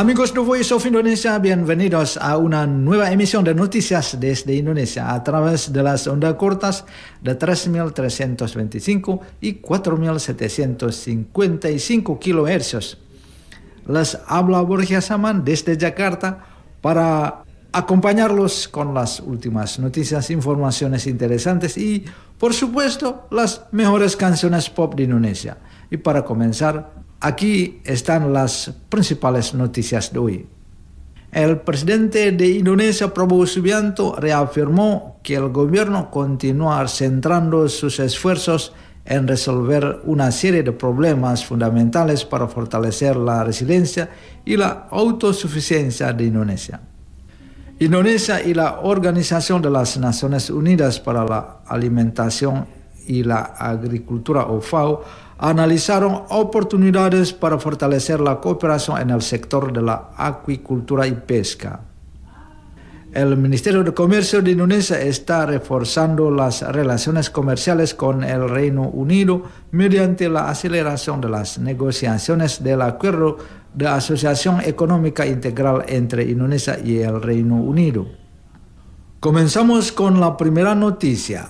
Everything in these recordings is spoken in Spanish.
Amigos de Voice of Indonesia, bienvenidos a una nueva emisión de noticias desde Indonesia a través de las ondas cortas de 3.325 y 4.755 kHz. Les habla Borja Saman desde Jakarta para acompañarlos con las últimas noticias, informaciones interesantes y, por supuesto, las mejores canciones pop de Indonesia. Y para comenzar, aquí están las principales noticias de hoy. El presidente de Indonesia, Prabowo Subianto, reafirmó que el gobierno continúa centrando sus esfuerzos en resolver una serie de problemas fundamentales para fortalecer la resiliencia y la autosuficiencia de Indonesia. Indonesia y la Organización de las Naciones Unidas para la Alimentación y la Agricultura, o FAO, analizaron oportunidades para fortalecer la cooperación en el sector de la acuicultura y pesca. El Ministerio de Comercio de Indonesia está reforzando las relaciones comerciales con el Reino Unido mediante la aceleración de las negociaciones del Acuerdo de Asociación Económica Integral entre Indonesia y el Reino Unido. Comenzamos con la primera noticia.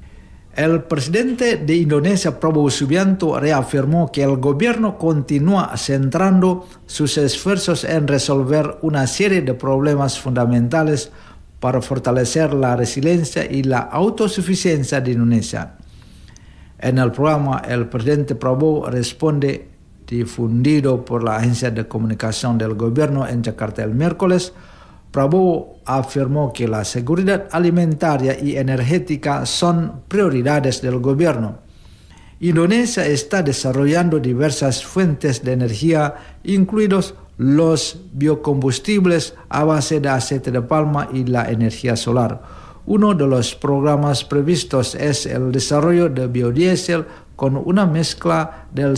El presidente de Indonesia, Prabowo Subianto, reafirmó que el gobierno continúa centrando sus esfuerzos en resolver una serie de problemas fundamentales para fortalecer la resiliencia y la autosuficiencia de Indonesia. En el programa, el presidente Prabowo responde, difundido por la agencia de comunicación del gobierno en Jakarta el miércoles, Prabowo afirmó que la seguridad alimentaria y energética son prioridades del gobierno. Indonesia está desarrollando diversas fuentes de energía, incluidos los biocombustibles a base de aceite de palma y la energía solar. Uno de los programas previstos es el desarrollo de biodiesel con una mezcla del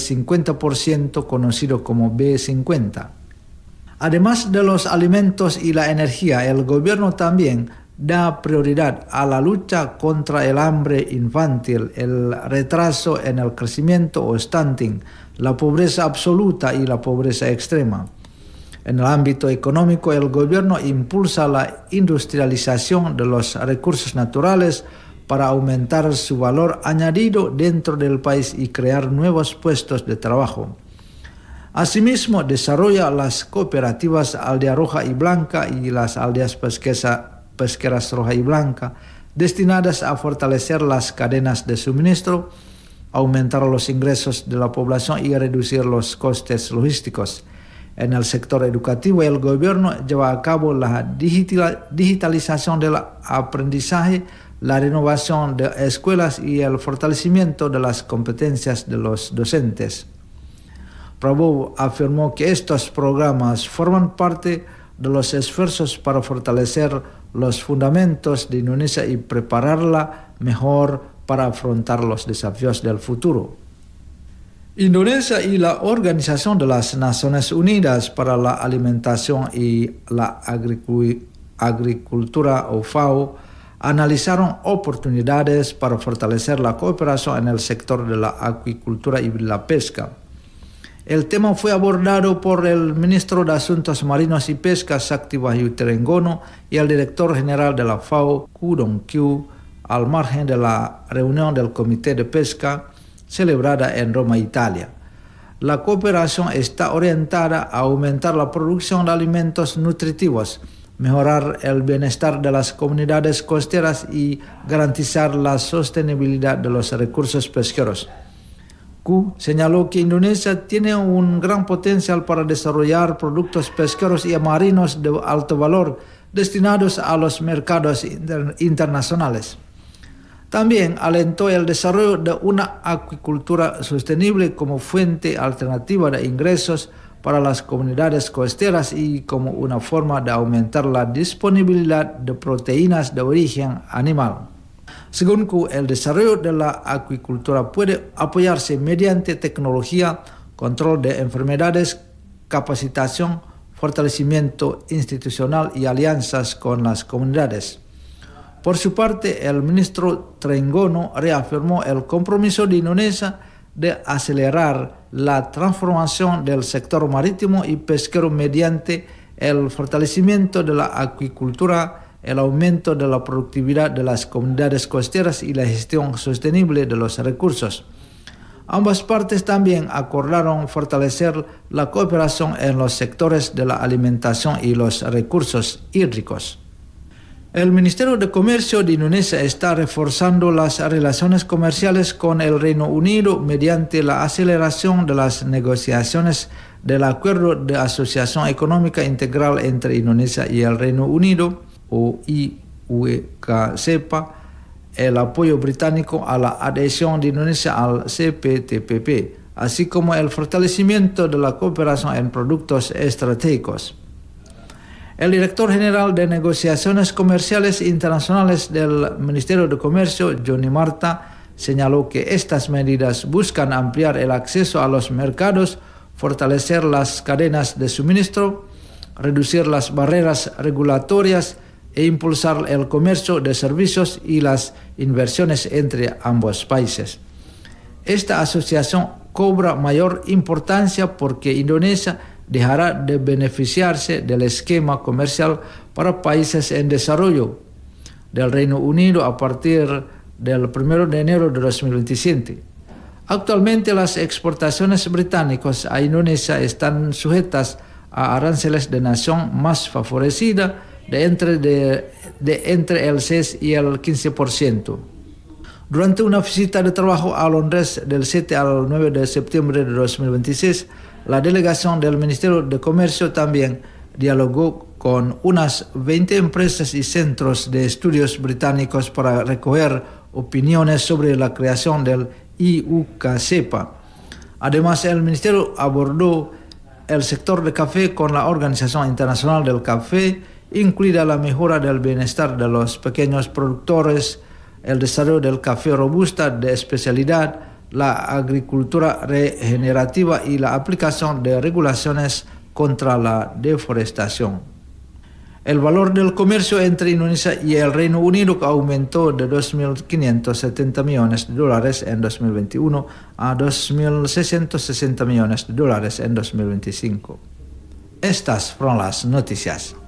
50% conocido como B50. Además de los alimentos y la energía, el gobierno también da prioridad a la lucha contra el hambre infantil, el retraso en el crecimiento o stunting, la pobreza absoluta y la pobreza extrema. En el ámbito económico, el gobierno impulsa la industrialización de los recursos naturales para aumentar su valor añadido dentro del país y crear nuevos puestos de trabajo. Asimismo, desarrolla las cooperativas Aldea Roja y Blanca y las aldeas pesqueras Roja y Blanca, destinadas a fortalecer las cadenas de suministro, aumentar los ingresos de la población y reducir los costes logísticos. En el sector educativo, el gobierno lleva a cabo la digitalización del aprendizaje, la renovación de escuelas y el fortalecimiento de las competencias de los docentes. Prabowo afirmó que estos programas forman parte de los esfuerzos para fortalecer los fundamentos de Indonesia y prepararla mejor para afrontar los desafíos del futuro. Indonesia y la Organización de las Naciones Unidas para la Alimentación y la Agricultura, o FAO, analizaron oportunidades para fortalecer la cooperación en el sector de la acuicultura y la pesca. El tema fue abordado por el ministro de Asuntos Marinos y Pesca, Sakti Wahyu Trenggono, y el director general de la FAO, Koo Dong-kyu, al margen de la reunión del Comité de Pesca celebrada en Roma, Italia. La cooperación está orientada a aumentar la producción de alimentos nutritivos, mejorar el bienestar de las comunidades costeras y garantizar la sostenibilidad de los recursos pesqueros. Koo señaló que Indonesia tiene un gran potencial para desarrollar productos pesqueros y marinos de alto valor destinados a los mercados internacionales. También alentó el desarrollo de una acuicultura sostenible como fuente alternativa de ingresos para las comunidades costeras y como una forma de aumentar la disponibilidad de proteínas de origen animal. Según Koo, el desarrollo de la acuicultura puede apoyarse mediante tecnología, control de enfermedades, capacitación, fortalecimiento institucional y alianzas con las comunidades. Por su parte, el ministro Trenggono reafirmó el compromiso de Indonesia de acelerar la transformación del sector marítimo y pesquero mediante el fortalecimiento de la acuicultura, el aumento de la productividad de las comunidades costeras y la gestión sostenible de los recursos. Ambas partes también acordaron fortalecer la cooperación en los sectores de la alimentación y los recursos hídricos. El Ministerio de Comercio de Indonesia está reforzando las relaciones comerciales con el Reino Unido mediante la aceleración de las negociaciones del Acuerdo de Asociación Económica Integral entre Indonesia y el Reino Unido, o IUK-CEPA, el apoyo británico a la adhesión de Indonesia al CPTPP, así como el fortalecimiento de la cooperación en productos estratégicos. El director general de Negociaciones Comerciales Internacionales del Ministerio de Comercio, Johnny Marta, señaló que estas medidas buscan ampliar el acceso a los mercados, fortalecer las cadenas de suministro, reducir las barreras regulatorias e impulsar el comercio de servicios y las inversiones entre ambos países. Esta asociación cobra mayor importancia porque Indonesia dejará de beneficiarse del esquema comercial para países en desarrollo del Reino Unido a partir del 1 de enero de 2027. Actualmente las exportaciones británicas a Indonesia están sujetas a aranceles de nación más favorecida de entre el 6 y el 15%. Durante una visita de trabajo a Londres del 7 al 9 de septiembre de 2026, la delegación del Ministerio de Comercio también dialogó con unas 20 empresas y centros de estudios británicos para recoger opiniones sobre la creación del IUK-CEPA. Además, el Ministerio abordó el sector de café con la Organización Internacional del Café, incluida la mejora del bienestar de los pequeños productores, el desarrollo del café robusta de especialidad, la agricultura regenerativa y la aplicación de regulaciones contra la deforestación. El valor del comercio entre Indonesia y el Reino Unido aumentó de $2.570 millones en 2021 a $2.660 millones en 2025. Estas fueron las noticias.